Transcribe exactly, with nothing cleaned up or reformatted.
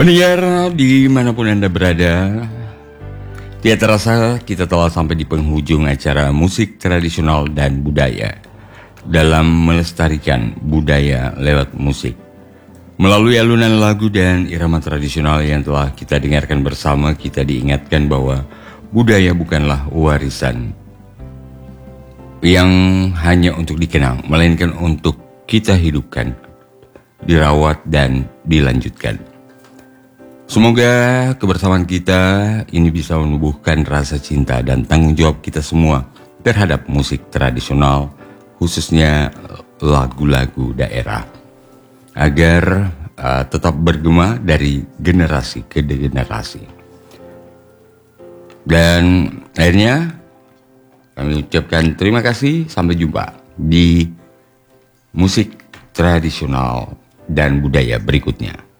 Pendengar dimanapun Anda berada, tidak terasa kita telah sampai di penghujung acara musik tradisional dan budaya dalam melestarikan budaya lewat musik. Melalui alunan lagu dan irama tradisional yang telah kita dengarkan bersama, kita diingatkan bahwa budaya bukanlah warisan yang hanya untuk dikenang, melainkan untuk kita hidupkan, dirawat dan dilanjutkan. Semoga kebersamaan kita ini bisa menumbuhkan rasa cinta dan tanggung jawab kita semua terhadap musik tradisional, khususnya lagu-lagu daerah, agar uh, tetap bergema dari generasi ke generasi. Dan akhirnya kami ucapkan terima kasih, sampai jumpa di musik tradisional dan budaya berikutnya.